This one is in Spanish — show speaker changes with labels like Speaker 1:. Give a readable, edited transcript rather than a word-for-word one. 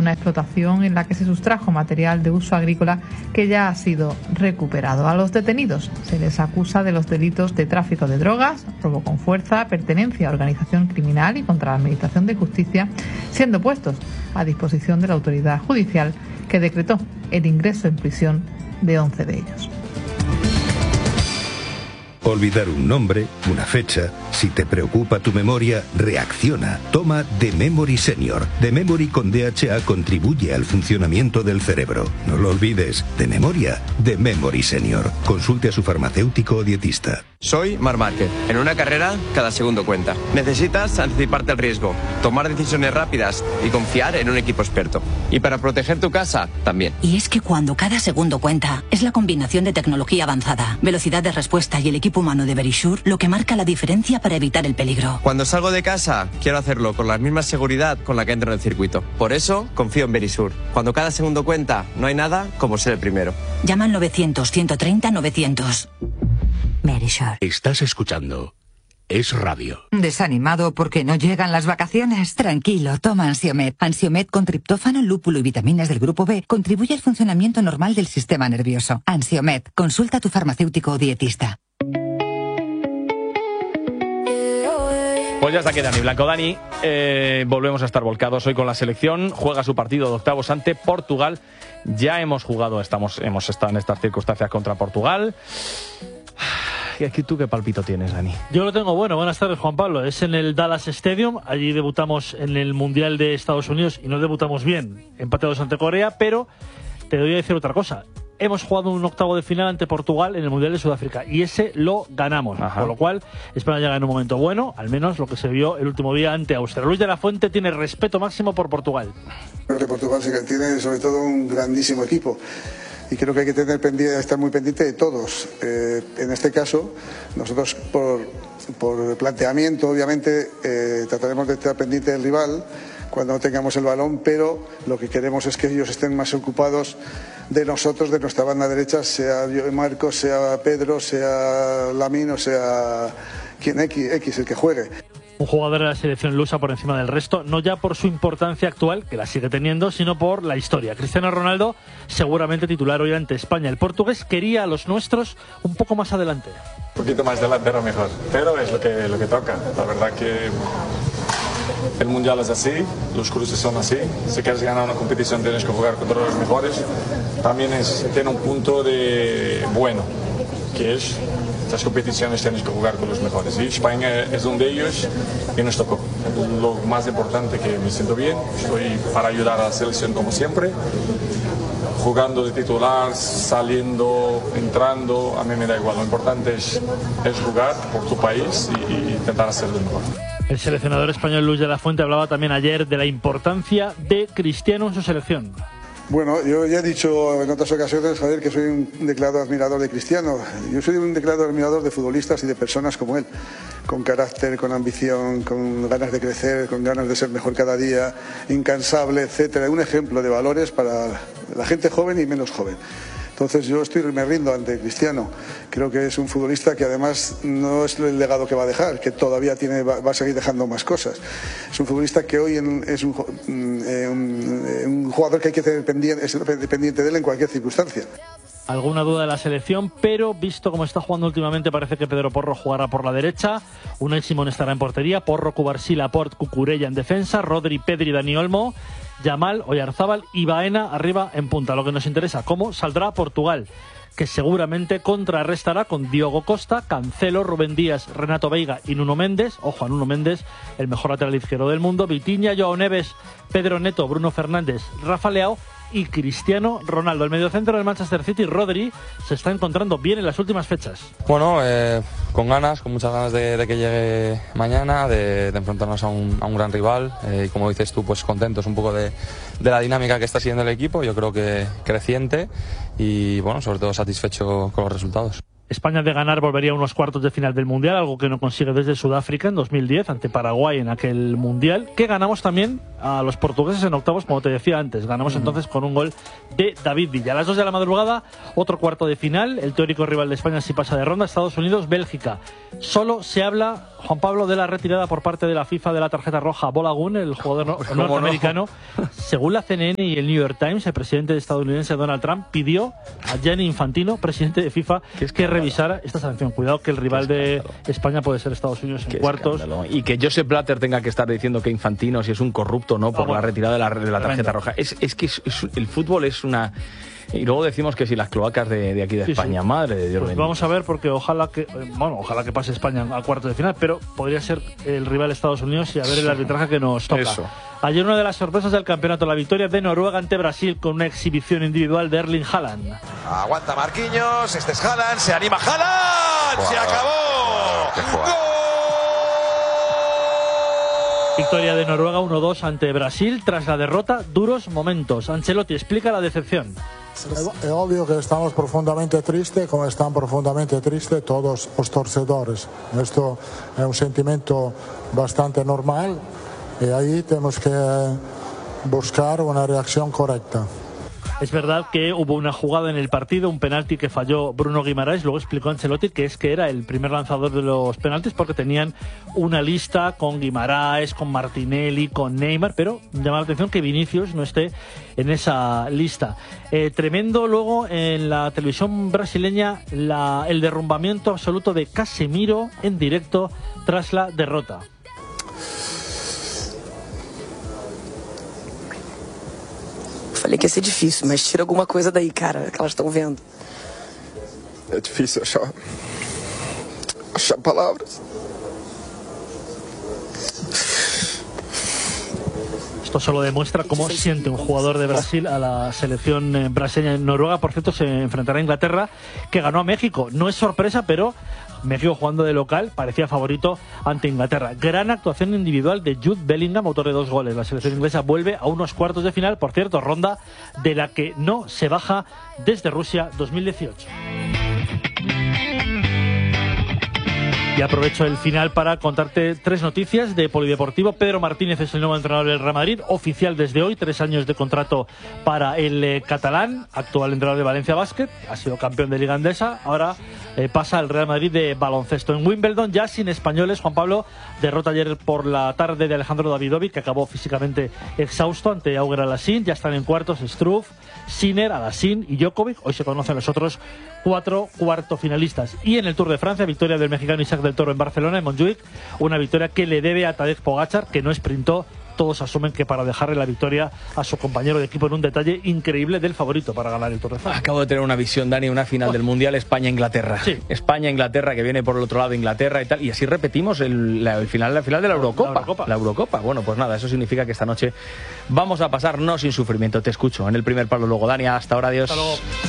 Speaker 1: una explotación en la que se sustrajo material de uso agrícola que ya ha sido recuperado. A los detenidos se les acusa de los delitos de tráfico de drogas, robo con fuerza, pertenencia a organización criminal y contra la Administración de Justicia, siendo puestos a disposición de la autoridad judicial que decretó el ingreso en prisión de 11 de ellos.
Speaker 2: Olvidar un nombre, una fecha. Si te preocupa tu memoria, reacciona. Toma The Memory Senior. The Memory con DHA contribuye al funcionamiento del cerebro. No lo olvides. De memoria, The Memory Senior. Consulte a su farmacéutico o dietista.
Speaker 3: Soy Marc Márquez. En una carrera, cada segundo cuenta. Necesitas anticiparte al riesgo, tomar decisiones rápidas y confiar en un equipo experto. Y para proteger tu casa, también.
Speaker 4: Y es que cuando cada segundo cuenta, es la combinación de tecnología avanzada, velocidad de respuesta y el equipo humano de Verisure lo que marca la diferencia para evitar el peligro.
Speaker 3: Cuando salgo de casa, quiero hacerlo con la misma seguridad con la que entro en el circuito. Por eso, confío en Verisure. Cuando cada segundo cuenta, no hay nada como ser el primero.
Speaker 4: Llama al 900-130-900. Verisure.
Speaker 5: Estás escuchando Es Radio.
Speaker 6: ¿Desanimado porque no llegan las vacaciones? Tranquilo, toma Ansiomed. Ansiomed con triptófano, lúpulo y vitaminas del grupo B contribuye al funcionamiento normal del sistema nervioso. Ansiomed, consulta a tu farmacéutico o dietista.
Speaker 7: Pues ya está aquí Dani Blanco. Dani, volvemos a estar volcados hoy con la selección. Juega su partido de octavos ante Portugal. Ya hemos jugado, hemos estado en estas circunstancias contra Portugal. ¿Y aquí tú qué palpito tienes, Dani?
Speaker 8: Yo lo tengo bueno. Buenas tardes, Juan Pablo. Es en el Dallas Stadium. Allí debutamos en el Mundial de Estados Unidos y no debutamos bien. Empate 2 ante Corea, pero te voy a decir otra cosa. Hemos jugado un octavo de final ante Portugal en el Mundial de Sudáfrica y ese lo ganamos. Ajá. Con lo cual, España llega en un momento bueno, al menos lo que se vio el último día ante Austria. Luis de la Fuente tiene respeto máximo por Portugal.
Speaker 9: Creo que Portugal tiene sobre todo un grandísimo equipo y creo que hay que estar muy pendiente de todos. En este caso, nosotros por planteamiento, obviamente, trataremos de estar pendiente del rival cuando no tengamos el balón, pero lo que queremos es que ellos estén más ocupados de nosotros, de nuestra banda derecha, sea Marcos, sea Pedro, sea Lamine o sea quien X el que juegue.
Speaker 8: Un jugador de la selección lusa por encima del resto, no ya por su importancia actual, que la sigue teniendo, sino por la historia. Cristiano Ronaldo, seguramente titular hoy ante España. El portugués quería a los nuestros un poco más adelante.
Speaker 10: Un poquito más delantero mejor, pero es lo que toca. La verdad que el mundial es así, los cruces son así. Si quieres ganar una competición tienes que jugar contra los mejores. También tiene un punto de bueno, que es las competiciones tienes que jugar con los mejores. Y España es uno de ellos y nos tocó. Lo más importante que me siento bien, estoy para ayudar a la selección como siempre. Jugando de titular, saliendo, entrando, a mí me da igual. Lo importante es jugar por tu país y intentar hacerlo mejor.
Speaker 8: El seleccionador español Luis de la Fuente hablaba también ayer de la importancia de Cristiano en su selección.
Speaker 9: Bueno, yo ya he dicho en otras ocasiones, Javier, que soy un declarado admirador de Cristiano. Yo soy un declarado admirador de futbolistas y de personas como él, con carácter, con ambición, con ganas de crecer, con ganas de ser mejor cada día, incansable, etcétera. Un ejemplo de valores para la gente joven y menos joven. Entonces yo me rindo ante Cristiano. Creo que es un futbolista que además no es el legado que va a dejar, que todavía va a seguir dejando más cosas. Es un futbolista que hoy es un jugador que hay que ser dependiente de él en cualquier circunstancia.
Speaker 8: Alguna duda de la selección, pero visto cómo está jugando últimamente, parece que Pedro Porro jugará por la derecha, Unai Simón estará en portería, Porro, Cubarsí, Laporte, Cucurella en defensa, Rodri, Pedri, Dani Olmo, Yamal, Oyarzábal y Baena arriba en punta. Lo que nos interesa, cómo saldrá Portugal, que seguramente contrarrestará con Diogo Costa, Cancelo, Rubén Díaz, Renato Veiga y Nuno Méndez. Ojo a Nuno Méndez, el mejor lateral izquierdo del mundo. Vitinha, Joao Neves, Pedro Neto, Bruno Fernández, Rafa Leao y Cristiano Ronaldo. El mediocentro del Manchester City, Rodri, se está encontrando bien en las últimas fechas.
Speaker 11: Bueno, con muchas ganas de que llegue mañana, de enfrentarnos a un gran rival. Y como dices tú, pues contentos un poco de la dinámica que está siguiendo el equipo. Yo creo que creciente y bueno, sobre todo satisfecho con los resultados.
Speaker 8: España de ganar volvería a unos cuartos de final del Mundial, algo que no consigue desde Sudáfrica en 2010 ante Paraguay en aquel Mundial, que ganamos también a los portugueses en octavos, como te decía antes. Ganamos entonces con un gol de David Villa. A las 2 de la madrugada, otro cuarto de final. El teórico rival de España si pasa de ronda, Estados Unidos, Bélgica. Solo se habla, Juan Pablo, de la retirada por parte de la FIFA de la tarjeta roja a Bolagun, el jugador norteamericano. Según la CNN y el New York Times, el presidente estadounidense Donald Trump pidió a Gianni Infantino, presidente de FIFA, que revisara esta sanción. Cuidado que el rival de España puede ser Estados Unidos en cuartos.
Speaker 7: Y que Josep Blatter tenga que estar diciendo que Infantino si es un corrupto no por la retirada de la tarjeta roja. Es que el fútbol es una... Y luego decimos que si las cloacas de aquí de España, madre de Dios.
Speaker 8: Pues vamos a ver, porque ojalá que pase España a cuartos de final, pero podría ser el rival de Estados Unidos y a ver el arbitraje que nos toca.
Speaker 7: Eso.
Speaker 8: Ayer una de las sorpresas del campeonato, la victoria de Noruega ante Brasil con una exhibición individual de Erling Haaland.
Speaker 12: Aguanta Marquinhos, este es Haaland, se anima Haaland, se acabó. ¡Gol!
Speaker 8: Victoria de Noruega 1-2 ante Brasil tras la derrota, duros momentos. Ancelotti explica la decepción.
Speaker 13: Es obvio que estamos profundamente tristes, como están profundamente tristes todos los torcedores. Esto es un sentimiento bastante normal y ahí tenemos que buscar una reacción correcta.
Speaker 8: Es verdad que hubo una jugada en el partido, un penalti que falló Bruno Guimaraes, luego explicó Ancelotti que era el primer lanzador de los penaltis porque tenían una lista con Guimaraes, con Martinelli, con Neymar, pero llama la atención que Vinicius no esté en esa lista. Tremendo luego en la televisión brasileña el derrumbamiento absoluto de Casemiro en directo tras la derrota.
Speaker 14: Falei que ia ser difícil, mas tira alguma coisa daí, cara, que elas estão vendo.
Speaker 15: É difícil achar palavras.
Speaker 8: Esto solo demuestra cómo siente un jugador de Brasil a la selección brasileña. Noruega, por cierto, se enfrentará a Inglaterra, que ganó a México. No es sorpresa, pero México, jugando de local, parecía favorito ante Inglaterra. Gran actuación individual de Jude Bellingham, autor de 2 goles. La selección inglesa vuelve a unos cuartos de final, por cierto, ronda de la que no se baja desde Rusia 2018. Y aprovecho el final para contarte 3 noticias de polideportivo. Pedro Martínez es el nuevo entrenador del Real Madrid, oficial desde hoy, 3 años de contrato para el catalán, actual entrenador de Valencia Basket, ha sido campeón de Liga Andesa, ahora pasa al Real Madrid de baloncesto. En Wimbledon, ya sin españoles, Juan Pablo, derrota ayer por la tarde de Alejandro Davidovic, que acabó físicamente exhausto ante Auger Aliassime. Ya están en cuartos Struff, Sinner, Aliassime y Djokovic. Hoy se conocen los otros 4 cuartos finalistas. Y en el Tour de Francia, victoria del mexicano Isaac del Toro en Barcelona, en Montjuic, una victoria que le debe a Tadej Pogačar, que no sprintó. Todos asumen que para dejarle la victoria a su compañero de equipo en un detalle increíble del favorito para ganar el Tour de Francia.
Speaker 7: Acabo de tener una visión, Dani, una final del Mundial España-Inglaterra. Sí. España-Inglaterra, que viene por el otro lado Inglaterra y tal. Y así repetimos la final de la Eurocopa. La Eurocopa. Bueno, pues nada, eso significa que esta noche vamos a pasar no sin sufrimiento. Te escucho en el primer palo luego, Dani. Hasta ahora, adiós.
Speaker 8: Hasta luego.